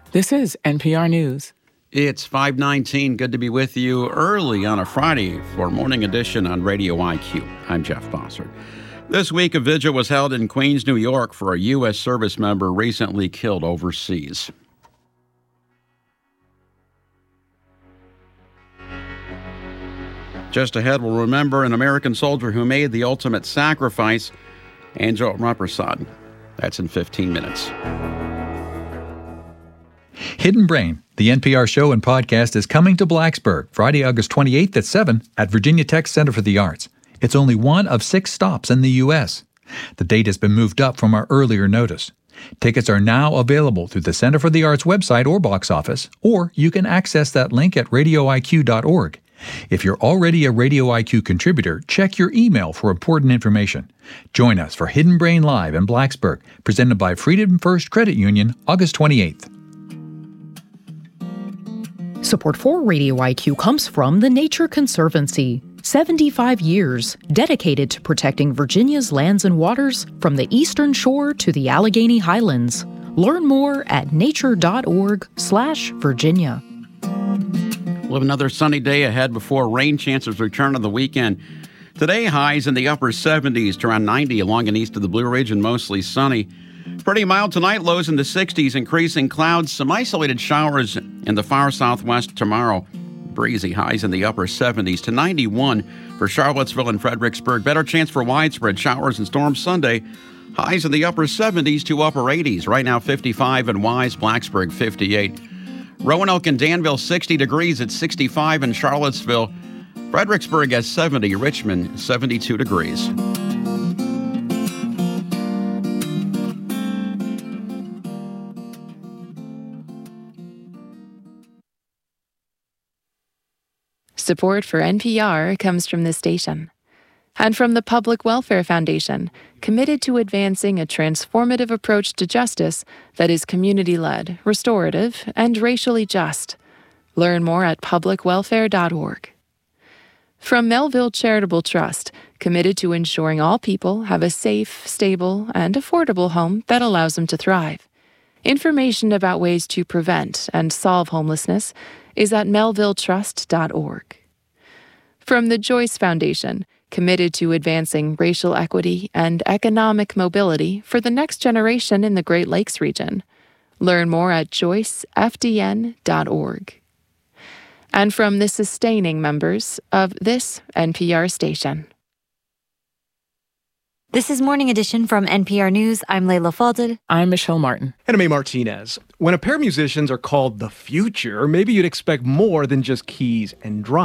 This is NPR News. It's 5:19. Good to be with you early on a Friday for Morning Edition on Radio IQ. I'm Jeff Bossert. This week, a vigil was held in Queens, New York for a U.S. service member recently killed overseas. Just ahead, we'll remember an American soldier who made the ultimate sacrifice, Anjul Rampprasad. That's in 15 minutes. Hidden Brain, the NPR show and podcast, is coming to Blacksburg Friday, August 28th at 7 at Virginia Tech Center for the Arts. It's only one of 6 stops in the U.S. The date has been moved up from our earlier notice. Tickets are now available through the Center for the Arts website or box office, or you can access that link at radioiq.org. If you're already a Radio IQ contributor, check your email for important information. Join us for Hidden Brain Live in Blacksburg, presented by Freedom First Credit Union, August 28th. Support for Radio IQ comes from the Nature Conservancy. 75 years dedicated to protecting Virginia's lands and waters from the eastern shore to the Allegheny Highlands. Learn more at nature.org/Virginia. We'll have another sunny day ahead before rain chances return on the weekend. Today, highs in the upper 70s to around 90 along and east of the Blue Ridge and mostly sunny. Pretty mild tonight, lows in the 60s, increasing clouds, some isolated showers in the far southwest tomorrow. Breezy, highs in the upper 70s to 91 for Charlottesville and Fredericksburg. Better chance for widespread showers and storms Sunday. Highs in the upper 70s to upper 80s. Right now 55 in Wise, Blacksburg 58. Roanoke and Danville 60 degrees at 65 in Charlottesville. Fredericksburg has 70, Richmond 72 degrees. Support for NPR comes from this station and from the Public Welfare Foundation, committed to advancing a transformative approach to justice that is community-led, restorative, and racially just. Learn more at publicwelfare.org. From Melville Charitable Trust, committed to ensuring all people have a safe, stable, and affordable home that allows them to thrive. Information about ways to prevent and solve homelessness is at melvilletrust.org. From the Joyce Foundation, committed to advancing racial equity and economic mobility for the next generation in the Great Lakes region. Learn more at joycefdn.org. And from the sustaining members of this NPR station. This is Morning Edition from NPR News. I'm Layla Falded. I'm Michelle Martin. And I'm A. Martinez. When a pair of musicians are called the future, maybe you'd expect more than just keys and drums.